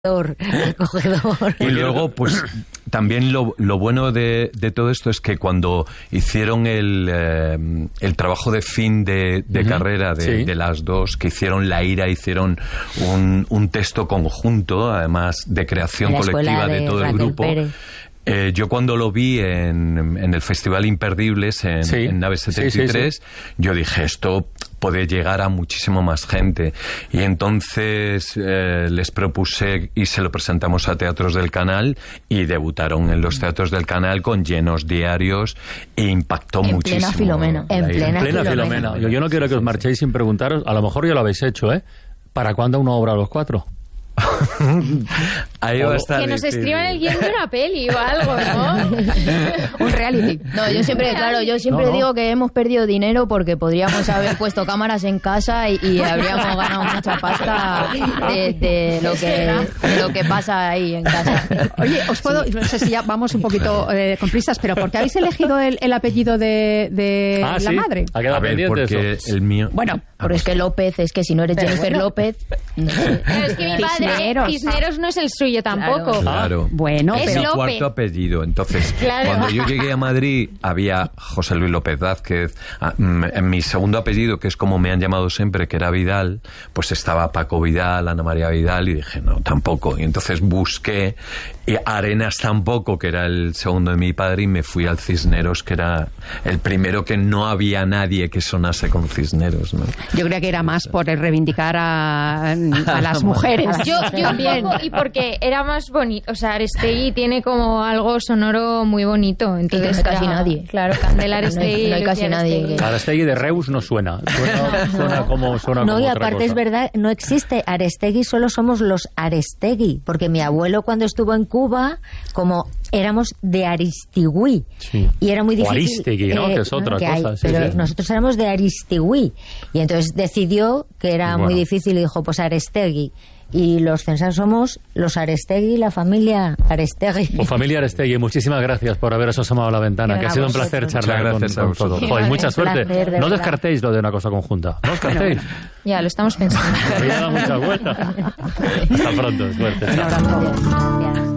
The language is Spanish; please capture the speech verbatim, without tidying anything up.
Acogedor. Y luego, pues, también lo, lo bueno de, de todo esto es que cuando hicieron el, eh, el trabajo de fin de, de uh-huh. carrera de, sí. de las dos, que hicieron La Ira, hicieron un, un texto conjunto, además de creación colectiva de, de todo Raquel el grupo. Eh, yo cuando lo vi en, en el Festival Imperdibles, en, sí. en Nave setenta y tres, sí, sí, sí. yo dije, esto puede llegar a muchísimo más gente. Y entonces eh, les propuse y se lo presentamos a Teatros del Canal y debutaron en los Teatros del Canal con llenos diarios e impactó en muchísimo. Plena Filomena. En plena, en plena Filomena. Filomena. Yo, yo no quiero que os marchéis sin preguntaros, a lo mejor ya lo habéis hecho, ¿eh? ¿Para cuándo una obra a los cuatro? Ahí va a estar que nos escriban el guión de una peli o algo, ¿no? Un reality. No, yo siempre, claro, yo siempre no, no. digo que hemos perdido dinero porque podríamos haber puesto cámaras en casa y, y habríamos ganado mucha pasta de, de lo que de lo que pasa ahí en casa. Oye, os puedo, no sé si ya vamos un poquito eh, con prisas, pero ¿por qué habéis elegido el, el apellido de, de ah, la ¿sí? madre? ¿Ha quedado a ver, pendiente porque eso? El mío. Bueno, pero es que López, es que si no eres pero Jennifer bueno. López, no sé. Pero es que mi padre Cisneros. Cisneros no es el suyo tampoco. Claro. claro. Bueno, es es pero mi Lope. cuarto apellido. Entonces, claro. cuando yo llegué a Madrid, había José Luis López Vázquez. En mi segundo apellido, que es como me han llamado siempre, que era Vidal, pues estaba Paco Vidal, Ana María Vidal, y dije, no, tampoco. Y entonces busqué, y Arenas tampoco, que era el segundo de mi padre, y me fui al Cisneros, que era el primero que no había nadie que sonase con Cisneros, ¿no? Yo creo que era más por el reivindicar a, a las mujeres. Yo, yo también. Y porque era más bonito, o sea, Arestegui tiene como algo sonoro muy bonito, entonces no hay casi era, nadie. Claro, Candela Arestegui. No hay, no hay casi nadie. Que... Arestegui de Reus no suena, suena, suena como suena No, como y otra aparte cosa. es verdad, no existe Arestegui, solo somos los Arestegui, porque mi abuelo cuando estuvo en Cuba, como éramos de Aristigüí, sí. y era muy o difícil. Aristegui, ¿no? Eh, que es otra ¿no? que cosa. hay, Sí, pero sí. nosotros éramos de Aristigüí, y entonces decidió que era Bueno. muy difícil y dijo, pues Arestegui. Y los censados somos los Arestegui, la familia Arestegui. Pues familia Arestegui, muchísimas gracias por haberos asomado a la ventana, que ha sido un placer charlar con, con todos. Joder, mucha suerte. Placer, de no verdad. descartéis lo de una cosa conjunta. No descartéis. Ya, lo estamos pensando. Había dado muchas vueltas. Hasta pronto, suerte. un abrazo. Gracias.